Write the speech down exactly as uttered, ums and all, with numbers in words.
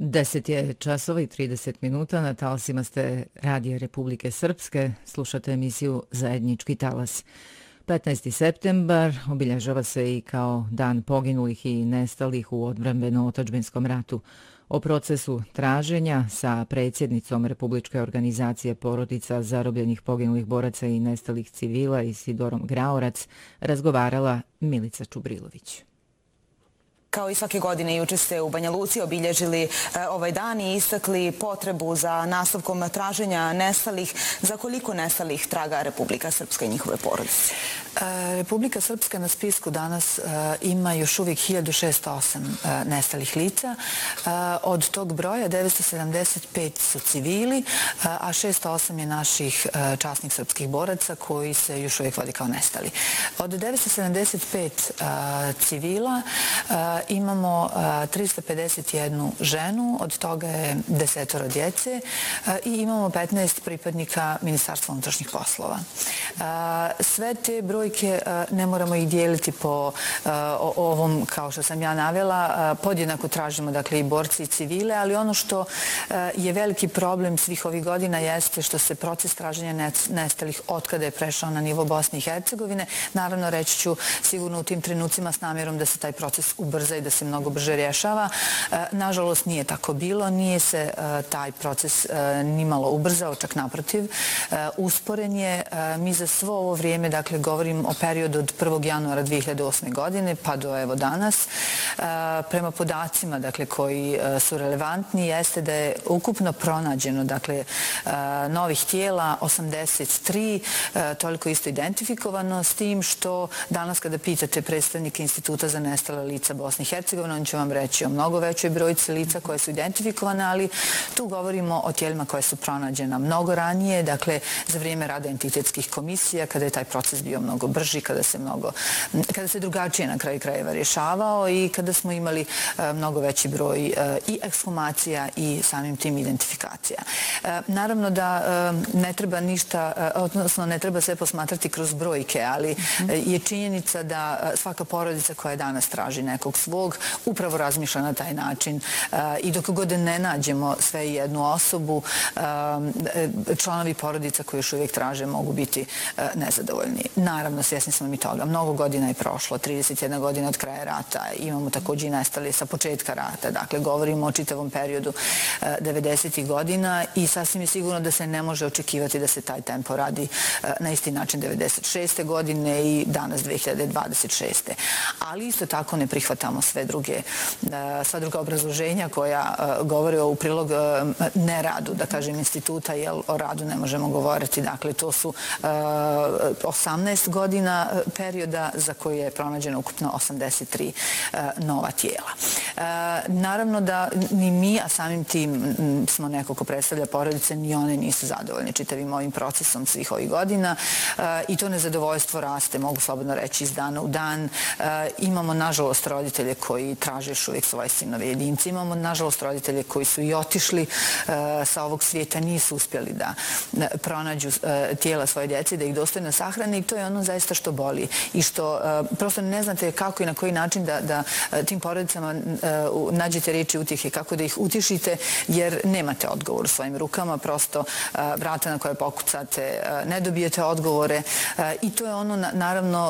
deset je časova i trideset minuta, na talasima ste Radija Republike Srpske, slušate emisiju Zajednički talas. petnaesti septembar obilježava se i kao dan poginulih i nestalih u odbrambeno-otadžbinskom ratu. O procesu traženja sa predsjednicom Republičke organizacije porodica zarobljenih poginulih boraca i nestalih civila Isidorom Graorac razgovarala Milica Čubrilović. Kao i svake godine, juče ste u Banja Luci obilježili ovaj dan i istakli potrebu za nastavkom traženja nestalih. Za koliko nestalih traga Republika Srpska i njihove porodice? Republika Srpska na spisku danas ima još uvijek hiljadu šesto osam nestalih lica. Od tog broja devetsto sedamdeset pet su civili, a šesto osam je naših časnih srpskih boraca koji se još uvijek vodi kao nestali. Od devetsto sedamdeset pet civila imamo tristo pedeset jednu ženu, od toga je desetoro djece i imamo petnaest pripadnika Ministarstva unutrašnjih poslova. Sve te brojke ne moramo ih dijeliti po ovom, kao što sam ja navela, podjednako tražimo dakle i borci i civile, ali ono što je veliki problem svih ovih godina jeste što se proces traženja nestalih otkada je prešao na nivo Bosne i Hercegovine. Naravno, reći ću sigurno u tim trenucima s namjerom da se taj proces ubrza i da se mnogo brže rješava. Nažalost, nije tako bilo. Nije se taj proces nimalo ubrzao, čak naprotiv. Usporen je. Mi za svo ovo vrijeme, dakle, govorim o periodu od prvog januara dvije hiljade osme. godine pa do evo danas. Prema podacima, dakle, koji su relevantni, jeste da je ukupno pronađeno, dakle, novih tijela osamdeset tri, toliko isto identifikovano, s tim što danas kada pitate predstavnike Instituta za nestala lica Bosne i Hercegovine, on će vam reći o mnogo većoj brojici lica koje su identifikovane, ali tu govorimo o tijelima koje su pronađena mnogo ranije, dakle, za vrijeme rada entitetskih komisija, kada je taj proces bio mnogo brži, kada se mnogo, kada se drugačije na kraju krajeva rješavao i kada smo imali mnogo veći broj i ekshumacija i samim tim identifikacija. Naravno da ne treba ništa, odnosno ne treba sve posmatrati kroz brojke, ali je činjenica da svaka porodica koja danas traži nekog svog upravo razmišlja na taj način i dok god ne nađemo sve jednu osobu, članovi porodica koji još uvijek traže mogu biti nezadovoljni. Naravno, svjesni smo mi toga. Mnogo godina je prošlo, trideset jedna godina od kraja rata. Imamo također i nestali sa početka rata. Dakle, govorimo o čitavom periodu devedesetih godina i sasvim je sigurno da se ne može očekivati da se taj tempo radi na isti način devedeset šeste. godine i danas dvije hiljade dvadeset šeste. Ali isto tako ne prihvatamo sve druge, sva druga obrazloženja koja govore u prilog neradu, da kažem, instituta, jer o radu ne možemo govoriti. Dakle, to su osamnaest godina perioda za koje je pronađeno ukupno osamdeset tri nova tijela. Naravno da ni mi, a samim tim smo neko ko predstavlja porodice, ni one nisu zadovoljni čitavim ovim procesom svih ovih godina i to nezadovoljstvo raste, mogu slobodno reći, iz dana u dan. Imamo, nažalost, roditelje koji traže još uvijek svoje sinove jedinci. Imamo, nažalost, roditelje koji su i otišli sa ovog svijeta, nisu uspjeli da pronađu tijela svoje djece, da ih dostojno sahrane i to je ono zaista što boli i što prosto ne znate kako i na koji način da tim porodicama nađete riječi utjehe, kako da ih utišite, jer nemate odgovor u svojim rukama, prosto vrata na koje pokucate, ne dobijete odgovore i to je ono, naravno,